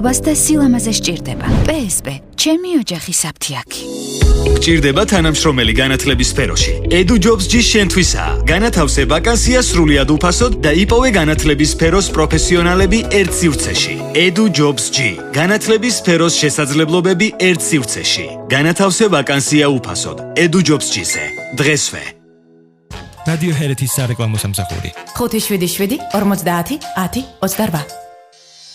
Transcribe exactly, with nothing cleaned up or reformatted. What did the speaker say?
ვასდა სილამაზე სჭირდება. პსპ, ჩემი ოჯახის საფთიაქი. გჭირდება თანამშრომელი განათლების სფეროში. Edu Jobs G შენთვისაა. განათავსე ვაკანსია სრულიად უფასოდ და იპოვე განათლების სფეროს პროფესიონალები ერთ სივრცეში. Edu Jobs G. განათლების სფეროს შესაძლებლობები ერთ სივრცეში. განათავსე ვაკანსია უფასოდ. Edu Jobs G-ზე. დღესვე. რადიო ჰერეთის სარეკლამო სამსახური. ხუთი შვიდი შვიდი ორმოცდაათი ათი ოცდარვა.